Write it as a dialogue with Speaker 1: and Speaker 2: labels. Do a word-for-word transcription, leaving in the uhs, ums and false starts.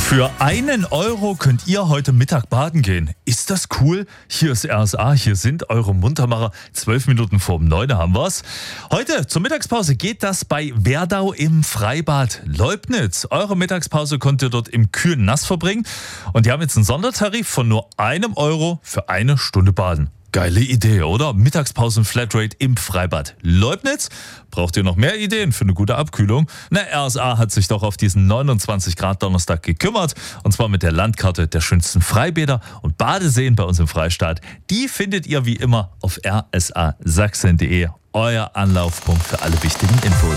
Speaker 1: Für einen Euro könnt ihr heute Mittag baden gehen. Ist das cool? Hier ist R S A, hier sind eure Muntermacher. Zwölf Minuten vor dem Neun haben wir's. Heute zur Mittagspause geht das bei Werdau im Freibad Leubnitz. Eure Mittagspause könnt ihr dort im kühlen Nass verbringen. Und die haben jetzt einen Sondertarif von nur einem Euro für eine Stunde Baden. Geile Idee, oder? Mittagspausen-Flatrate im Freibad Leubnitz. Braucht ihr noch mehr Ideen für eine gute Abkühlung? Na, R S A hat sich doch auf diesen neunundzwanzig Grad Donnerstag gekümmert. Und zwar mit der Landkarte der schönsten Freibäder und Badeseen bei uns im Freistaat. Die findet ihr wie immer auf r s a sachsen punkt d e. Euer Anlaufpunkt für alle wichtigen Infos.